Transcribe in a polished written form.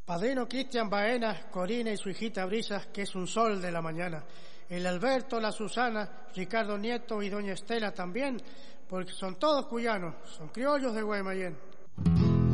Padrino Cristian Baena, Corina y su hijita Brisa, que es un sol de la mañana. El Alberto, la Susana, Ricardo Nieto y doña Estela también, porque son todos cuyanos, son criollos de Guaymallén.